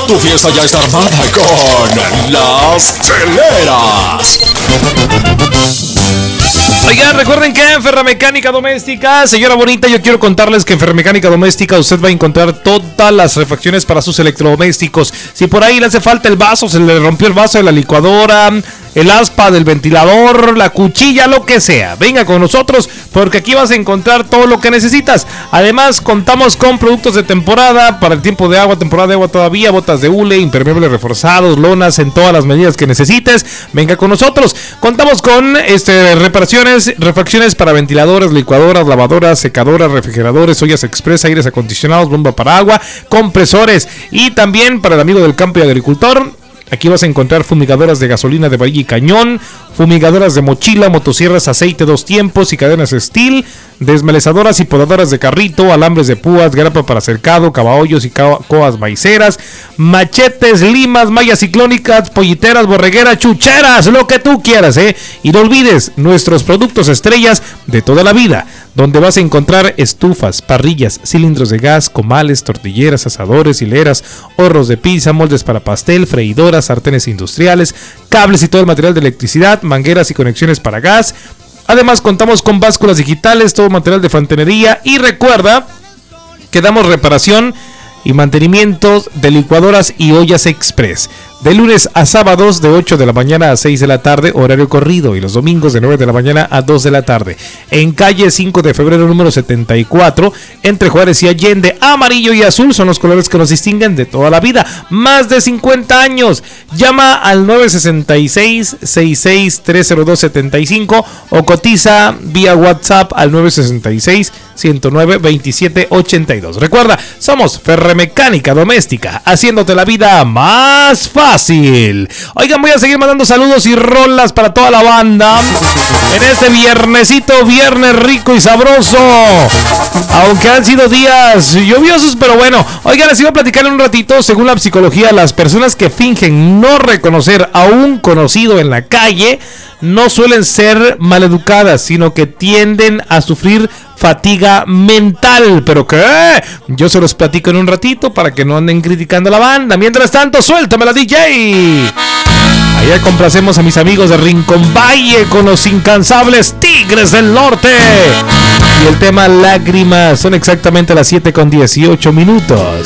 Tu fiesta ya está armada con las cheleras. Oigan, recuerden que en Ferramecánica Doméstica, señora bonita, yo quiero contarles que en Ferramecánica Doméstica usted va a encontrar todas las refacciones para sus electrodomésticos. Si por ahí le hace falta el vaso, se le rompió el vaso de la licuadora, el aspa del ventilador, la cuchilla, lo que sea, venga con nosotros porque aquí vas a encontrar todo lo que necesitas. Además, contamos con productos de temporada para el tiempo de agua, temporada de agua todavía, botas de hule, impermeables reforzados, lonas en todas las medidas que necesites. Venga con nosotros. Contamos con refacciones para ventiladores, licuadoras, lavadoras, secadoras, refrigeradores, ollas express, aires acondicionados, bomba para agua, compresores y también para el amigo del campo y agricultor. Aquí vas a encontrar fumigadoras de gasolina de varilla y cañón, fumigadoras de mochila, motosierras, aceite 2 tiempos y cadenas Steel, desmelezadoras y podadoras de carrito, alambres de púas, grapa para cercado, cabahollos y coas maiceras, machetes, limas, mallas ciclónicas, polliteras, borregueras, chucheras, lo que tú quieras, Y no olvides nuestros productos estrellas de toda la vida, donde vas a encontrar estufas, parrillas, cilindros de gas, comales, tortilleras, asadores, hileras, hornos de pizza, moldes para pastel, freidoras, sartenes industriales, cables y todo el material de electricidad, mangueras y conexiones para gas. Además contamos con básculas digitales, todo material de fontanería y recuerda que damos reparación y mantenimiento de licuadoras y ollas express. De lunes a sábados de 8 de la mañana a 6 de la tarde, horario corrido, y los domingos de 9 de la mañana a 2 de la tarde. En calle 5 de febrero número 74, entre Juárez y Allende. Amarillo y azul son los colores que nos distinguen de toda la vida. Más de 50 años. Llama al 966-66-30275 o cotiza vía WhatsApp al 966-109-2782. Recuerda, somos Ferramecánica Doméstica, haciéndote la vida más fácil. Oigan, voy a seguir mandando saludos y rolas para toda la banda en este viernesito, viernes rico y sabroso, aunque han sido días lluviosos, pero bueno. Oigan, les iba a platicar en un ratito. Según la psicología, las personas que fingen no reconocer a un conocido en la calle no suelen ser maleducadas, sino que tienden a sufrir fatiga mental. ¿Pero qué? Yo se los platico en un ratito para que no anden criticando a la banda. Mientras tanto, suéltamela, DJ. Allá complacemos a mis amigos de Rincón Valle con los incansables Tigres del Norte y el tema Lágrimas. Son exactamente las 7:18.